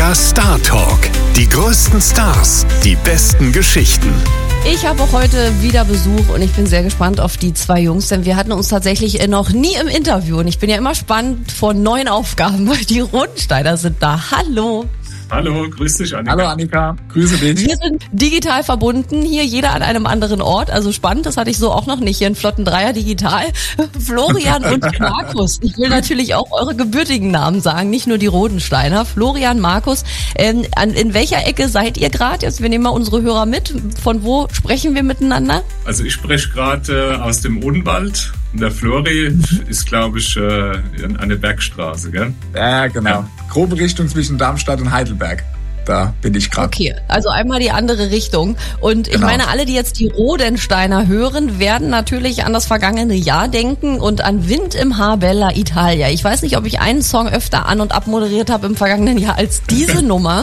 Der Star Talk. Die größten Stars, die besten Geschichten. Ich habe auch heute wieder Besuch und ich bin sehr gespannt auf die zwei Jungs, denn wir hatten uns tatsächlich noch nie im Interview und ich bin ja immer spannend vor neuen Aufgaben, weil die Rodensteiner sind da. Hallo! Hallo, grüß dich, Annika. Hallo Annika, grüße dich. Wir sind digital verbunden, hier jeder an einem anderen Ort, also spannend, das hatte ich so auch noch nicht, hier in Flotten Dreier digital. Florian und Markus, ich will natürlich auch eure gebürtigen Namen sagen, nicht nur die Rodensteiner. Florian, Markus, in welcher Ecke seid ihr gerade? Jetzt, wir nehmen mal unsere Hörer mit, von wo sprechen wir miteinander? Also ich spreche gerade aus dem Odenwald und der Flori ist, glaube ich, eine Bergstraße, gell? Ja, genau. Ja. Grobe Richtung zwischen Darmstadt und Heidelberg. Da bin ich gerade. Okay, also einmal die andere Richtung. Und ich Genau. meine, alle, die jetzt die Rodensteiner hören, werden natürlich an das vergangene Jahr denken und an Wind im Haar Bella Italia. Ich weiß nicht, ob ich einen Song öfter an- und abmoderiert habe im vergangenen Jahr als diese Nummer.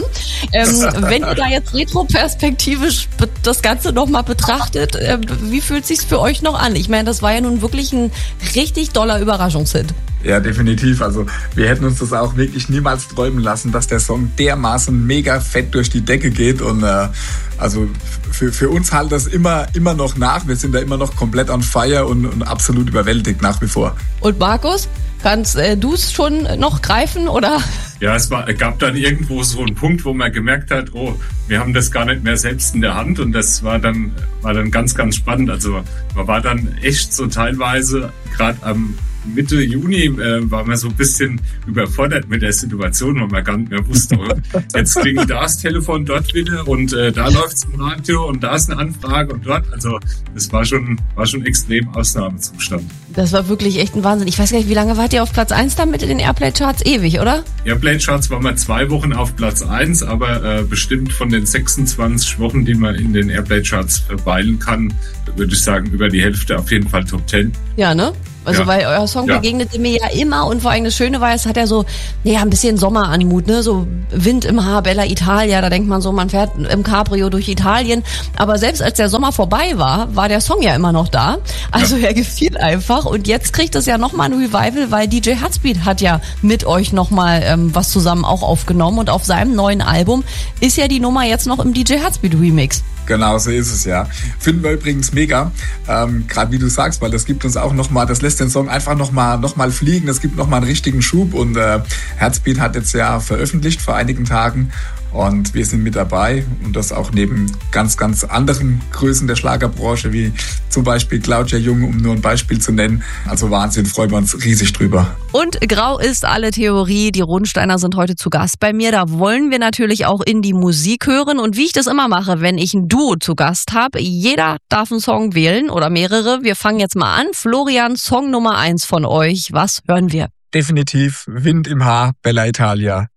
Wenn ihr da jetzt retroperspektivisch das Ganze nochmal betrachtet, wie fühlt sich's für euch noch an? Ich meine, das war ja nun wirklich ein richtig doller Überraschungshit. Ja, definitiv. Also wir hätten uns das auch wirklich niemals träumen lassen, dass der Song dermaßen mega fett durch die Decke geht. Und also für uns halt das immer noch nach. Wir sind da immer noch komplett on fire und absolut überwältigt nach wie vor. Und Markus, kannst du es schon noch greifen, oder? Ja, gab dann irgendwo so einen Punkt, wo man gemerkt hat, oh, wir haben das gar nicht mehr selbst in der Hand und das war dann ganz, ganz spannend. Also man war dann echt so teilweise gerade am Mitte Juni war man so ein bisschen überfordert mit der Situation, weil man gar nicht mehr wusste, jetzt klingelt da das Telefon, dort wieder und da läuft's im Radio und da ist eine Anfrage und dort. Also das war schon extrem Ausnahmezustand. Das war wirklich echt ein Wahnsinn. Ich weiß gar nicht, wie lange wart ihr auf Platz 1 damit in den Airplay-Charts? Ewig, oder? Airplay-Charts waren wir 2 Wochen auf Platz 1, aber bestimmt von den 26 Wochen, die man in den Airplay-Charts verweilen kann, würde ich sagen, über die Hälfte auf jeden Fall Top 10. Ja, ne? Also Ja. weil euer Song Ja. begegnete mir ja immer und vor allem das Schöne war, es hat ja so, ein bisschen Sommeranmut, ne? So Wind im Haar, Bella Italia, da denkt man so, man fährt im Cabrio durch Italien. Aber selbst als der Sommer vorbei war der Song ja immer noch da. Also er gefiel einfach und jetzt kriegt es ja nochmal ein Revival, weil DJ Heartbeat hat ja mit euch nochmal was zusammen auch aufgenommen und auf seinem neuen Album ist ja die Nummer jetzt noch im DJ Heartbeat Remix. Genau, so ist es, ja. Finden wir übrigens mega, gerade wie du sagst, weil das gibt uns auch nochmal, das lässt den Song einfach nochmal fliegen, das gibt nochmal einen richtigen Schub und Heartbeat hat jetzt ja veröffentlicht vor einigen Tagen und wir sind mit dabei und das auch neben ganz, ganz anderen Größen der Schlagerbranche, wie zum Beispiel Claudia Jung, um nur ein Beispiel zu nennen. Also Wahnsinn, freuen wir uns riesig drüber. Und grau ist alle Theorie. Die Rodensteiner sind heute zu Gast bei mir. Da wollen wir natürlich auch in die Musik hören. Und wie ich das immer mache, wenn ich ein Duo zu Gast habe, jeder darf einen Song wählen oder mehrere. Wir fangen jetzt mal an. Florian, Song Nummer 1 von euch. Was hören wir? Definitiv Wind im Haar, Bella Italia.